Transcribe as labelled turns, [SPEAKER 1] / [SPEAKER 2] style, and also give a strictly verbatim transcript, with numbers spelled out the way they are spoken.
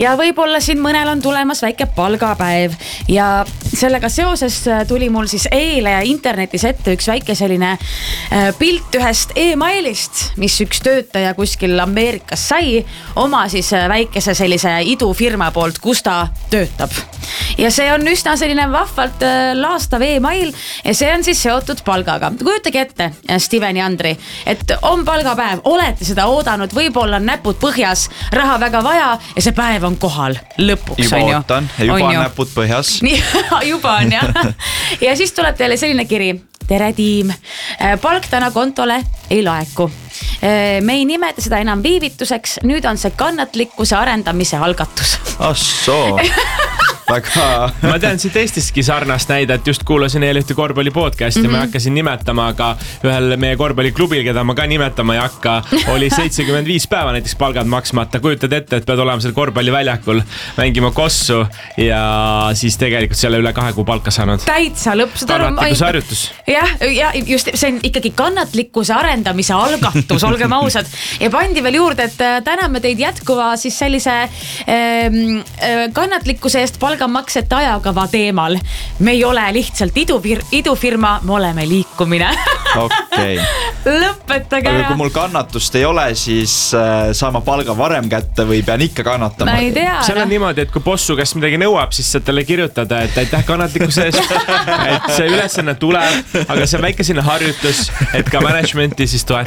[SPEAKER 1] ja võib-olla siin mõnel on tulemas väike palgapäev ja sellega seoses tuli mul siis eile internetis ette üks väike selline pilt ühest e-mailist, mis üks töötaja kuskil Ameerikas sai oma siis väikese sellise idufirma poolt, kus ta töötab. Ja see on üsna selline vahvalt laastav e-mail ja see on siis seotud palgaga. Kujutage ette, Steven ja Andri, et on palgapäev, olete seda oodanud, võib-olla on näpud põhjas, raha väga vaja ja see päev on kohal lõpuks.
[SPEAKER 2] Juba
[SPEAKER 1] on ju.
[SPEAKER 2] ootan ja juba on näpud põhjas.
[SPEAKER 1] Nii, juba on jah. Ja siis tuleb teile selline kiri. Tere tiim, palk täna kontole ei laeku. Me ei nimeta seda enam viivituseks, nüüd on see kannatlikkuse arendamise algatus.
[SPEAKER 2] Assoo. Väga...
[SPEAKER 3] ma tean siit Eestiski sarnast näidet, just kuulasin eile ühte korvpalli podcasti mm-hmm. ja ma hakkasin nimetama, aga ühel meie korvpalliklubil, keda ma ka nimetama ei hakka, oli seitsekümmend viis päeva näiteks palgad maksmata. Kujutad ette, et pead olema seal korvpalliväljakul mängima kossu ja siis tegelikult selle üle kahe kuu palka saanud.
[SPEAKER 1] Täitsa lõpp.
[SPEAKER 3] Kannatlikkuse harjutus.
[SPEAKER 1] Jah, ja just see on ikkagi kannatlikkuse arendamise algatus, olgem ausad. Ja pandi veel juurde, et täname teid jätkuva siis sellise ähm, kannatlikkuse eest palga maksete ajakava teemal. Me ei ole lihtsalt idufir- idufirma, me oleme liikumine.
[SPEAKER 2] Okei.
[SPEAKER 1] Lõpetage.
[SPEAKER 2] Aga kui mul kannatust ei ole, siis saama palga varem kätte või pean ikka kannatama?
[SPEAKER 1] Ma ei tea.
[SPEAKER 3] See on niimoodi, et kui bossu käest midagi nõuab, siis saad talle kirjutada, et aitäh kannatlikkuse eest, et see ülesanne tuleb, aga see on väike sinna harjutus, et ka managementi siis toetada.